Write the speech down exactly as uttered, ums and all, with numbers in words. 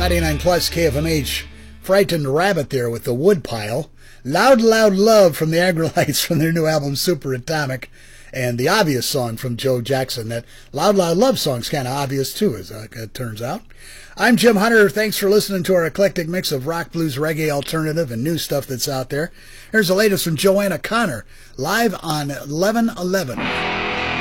ninety-nine plus K F M H. Frightened Rabbit there with the Woodpile. Loud, Loud Love from the Aggrolites from their new album Super Atomic. And the Obvious song from Joe Jackson. That Loud, Loud Love song's kind of obvious too, as uh, it turns out. I'm Jim Hunter. Thanks for listening to our eclectic mix of rock, blues, reggae, alternative, and new stuff that's out there. Here's the latest from Joanna Connor, live on eleven eleven.